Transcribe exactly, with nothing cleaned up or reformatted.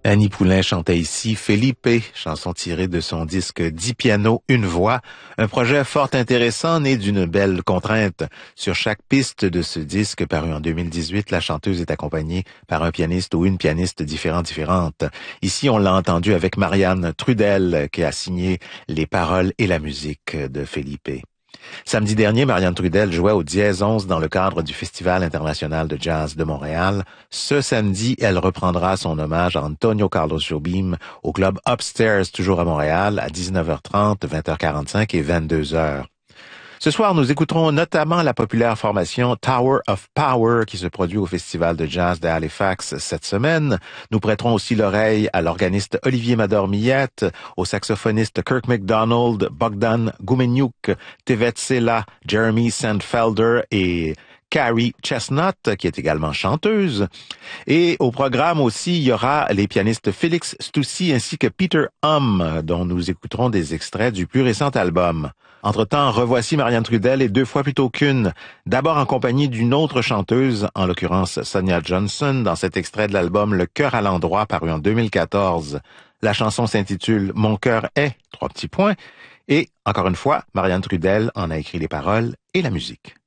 Annie Poulain chantait ici Felipe, chanson tirée de son disque dix pianos, une voix, un projet fort intéressant né d'une belle contrainte. Sur chaque piste de ce disque paru en deux mille dix-huit, la chanteuse est accompagnée par un pianiste ou une pianiste différente différente. Ici, on l'a entendu avec Marianne Trudel qui a signé les paroles et la musique de Felipe. Samedi dernier, Marianne Trudel jouait au Dièse onze dans le cadre du Festival international de jazz de Montréal. Ce samedi, elle reprendra son hommage à Antonio Carlos Jobim au club Upstairs, toujours à Montréal, à dix-neuf heures trente, vingt heures quarante-cinq et vingt-deux heures. Ce soir, nous écouterons notamment la populaire formation Tower of Power qui se produit au Festival de jazz de Halifax cette semaine. Nous prêterons aussi l'oreille à l'organiste Olivier Mador-Millette, au saxophoniste Kirk McDonald, Bogdan Gumeniuk, Tevet Sela, Jeremy Sandfelder et Carrie Chestnut, qui est également chanteuse. Et au programme aussi, il y aura les pianistes Félix Stoussi ainsi que Peter Hum, dont nous écouterons des extraits du plus récent album. Entre-temps, revoici Marianne Trudel et deux fois plutôt qu'une. D'abord en compagnie d'une autre chanteuse, en l'occurrence Sonia Johnson, dans cet extrait de l'album Le cœur à l'endroit, paru en deux mille quatorze. La chanson s'intitule Mon cœur est, trois petits points. Et, encore une fois, Marianne Trudel en a écrit les paroles et la musique.